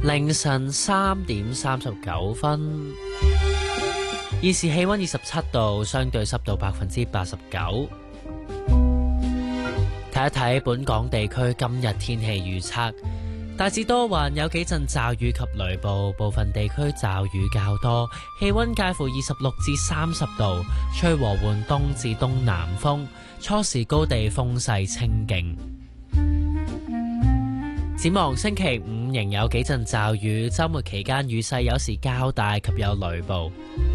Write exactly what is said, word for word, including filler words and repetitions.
凌晨三點三十九分，現時氣溫二十七度，相對濕度百分之八十九。睇一睇本港地區今日天氣預測，大致多雲，有幾陣驟雨及雷暴，部分地區驟雨較多，氣溫介乎二十六至三十度，吹和緩東至東南風，初時高地風勢清勁。展望星期五仍有幾陣驟雨，週末期間雨勢有時較大及有雷暴。